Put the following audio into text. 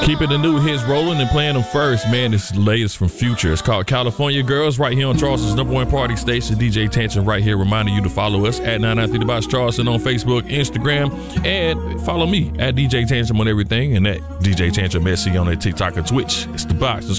Keeping the new hits rolling and playing them first, man. This is the latest from Future. It's called California Girls, right here on Charleston's #1 party station. DJ Tantrum right here, reminding you to follow us at 993 The Box Charleston on Facebook, Instagram, and follow me at DJ Tantrum on everything, and at DJ Tantrum SC on that TikTok and Twitch. It's The Box.